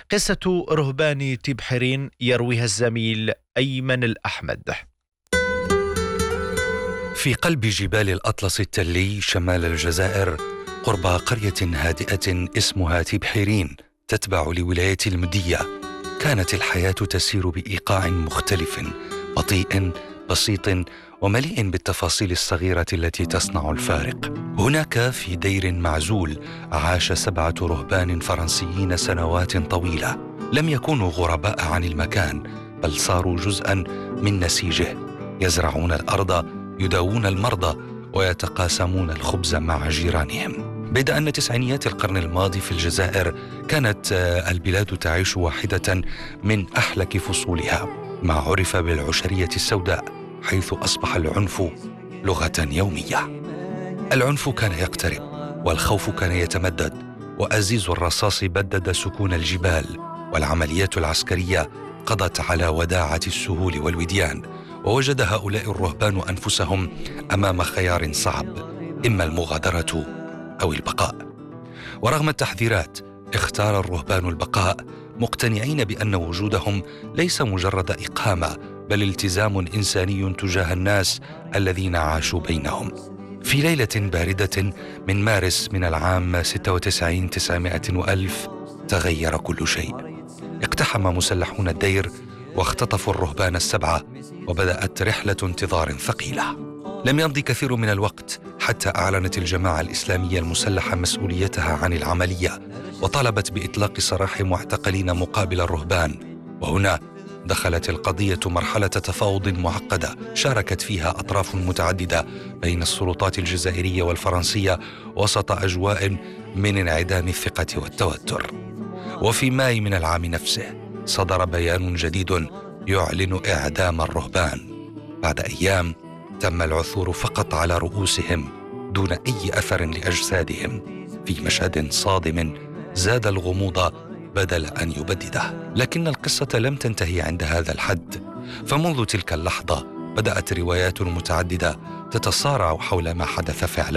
قصة رهبان تبحرين يرويها الزميل أيمن الأحمد. في قلب جبال الأطلس التلي شمال الجزائر، قرب قرية هادئة اسمها تبحرين تتبع لولاية المدية، كانت الحياة تسير بإيقاع مختلف، بطيء بسيط ومليء بالتفاصيل الصغيرة التي تصنع الفارق. هناك في دير معزول عاش 7 رهبان فرنسيين سنوات طويلة. لم يكونوا غرباء عن المكان، بل صاروا جزءاً من نسيجه، يزرعون الأرض، يداوون المرضى، ويتقاسمون الخبز مع جيرانهم. بيد أن تسعينيات القرن الماضي في الجزائر كانت البلاد تعيش واحدة من أحلك فصولها، ما عرف بالعشرية السوداء، حيث أصبح العنف لغة يومية. العنف كان يقترب، والخوف كان يتمدد، وأزيز الرصاص بدد سكون الجبال، والعمليات العسكرية قضت على وداعة السهول والوديان. ووجد هؤلاء الرهبان أنفسهم أمام خيار صعب، إما المغادرة أو البقاء. ورغم التحذيرات اختار الرهبان البقاء، مقتنعين بأن وجودهم ليس مجرد إقامة، بل التزام إنساني تجاه الناس الذين عاشوا بينهم. في ليلة باردة من مارس من العام 96 تغير كل شيء. اقتحم مسلحون الدير واختطفوا الرهبان 7، وبدأت رحلة انتظار ثقيلة. لم يمض كثير من الوقت حتى أعلنت الجماعة الإسلامية المسلحة مسؤوليتها عن العملية، وطلبت بإطلاق سراح معتقلين مقابل الرهبان. وهنا دخلت القضية مرحلة تفاوض معقدة شاركت فيها أطراف متعددة بين السلطات الجزائرية والفرنسية، وسط أجواء من انعدام الثقة والتوتر. وفي ماي من العام نفسه صدر بيان جديد يعلن إعدام الرهبان. بعد أيام تم العثور فقط على رؤوسهم دون أي أثر لأجسادهم، في مشهد صادم زاد الغموض بدل أن يبدده. لكن القصة لم تنتهي عند هذا الحد، فمنذ تلك اللحظة بدأت روايات متعددة تتصارع حول ما حدث فعلا.